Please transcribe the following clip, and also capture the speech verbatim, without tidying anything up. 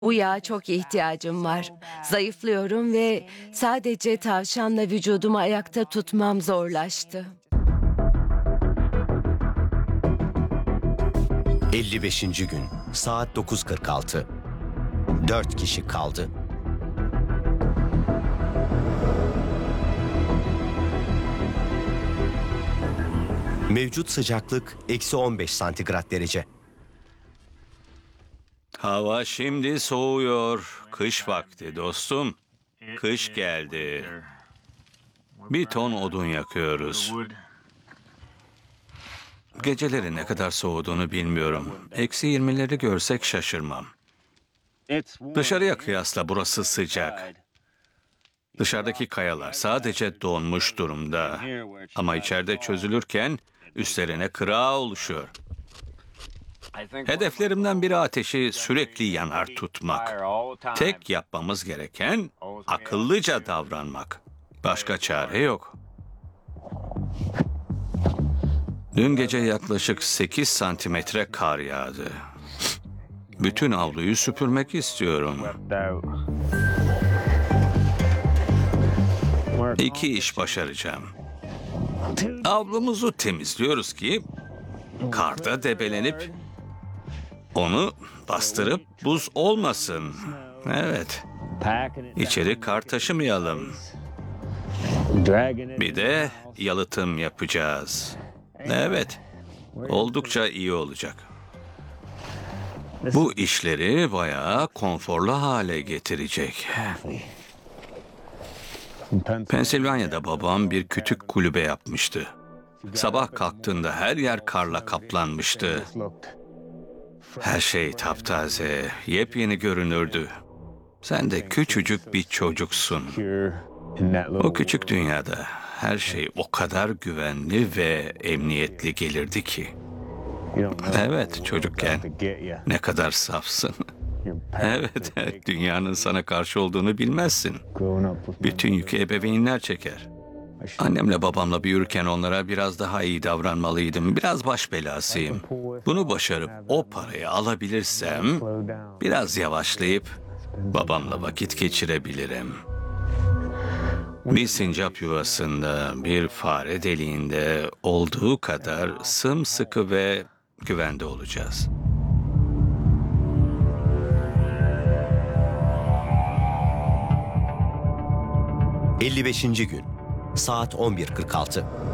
Bu yağa çok ihtiyacım var. Zayıflıyorum ve sadece tavşanla vücudumu ayakta tutmam zorlaştı. elli beşinci gün saat dokuz kırk altı. Dört kişi kaldı. Mevcut sıcaklık eksi on beş santigrat derece. Hava şimdi soğuyor. Kış vakti dostum. Kış geldi. Bir ton odun yakıyoruz. Geceleri ne kadar soğuduğunu bilmiyorum. Eksi yirmileri görsek şaşırmam. Dışarıya kıyasla burası sıcak. Dışarıdaki kayalar sadece donmuş durumda. Ama içeride çözülürken üstlerine kıra oluşuyor. Hedeflerimden biri ateşi sürekli yanar tutmak. Tek yapmamız gereken akıllıca davranmak. Başka çare yok. Dün gece yaklaşık sekiz santimetre kar yağdı. Bütün avluyu süpürmek istiyorum. İki iş başaracağım. Avlumuzu temizliyoruz ki karda debelenip onu bastırıp buz olmasın. Evet. İçeri kar taşımayalım. Bir de yalıtım yapacağız. Evet. Oldukça iyi olacak. Bu işleri bayağı konforlu hale getirecek. Pensilvanya'da babam bir kütük kulübe yapmıştı. Sabah kalktığında her yer karla kaplanmıştı. Her şey taptaze, yepyeni görünürdü. Sen de küçücük bir çocuksun. O küçük dünyada her şey o kadar güvenli ve emniyetli gelirdi ki. Evet, çocukken ne kadar safsın. Evet, dünyanın sana karşı olduğunu bilmezsin. Bütün yükü ebeveynler çeker. Annemle babamla büyürken onlara biraz daha iyi davranmalıydım. Biraz baş belasıyım. Bunu başarıp o parayı alabilirsem biraz yavaşlayıp babamla vakit geçirebilirim. Bir sincap yuvasında, bir fare deliğinde olduğu kadar sımsıkı ve güvende olacağız. elli beşinci gün saat on bir kırk altı.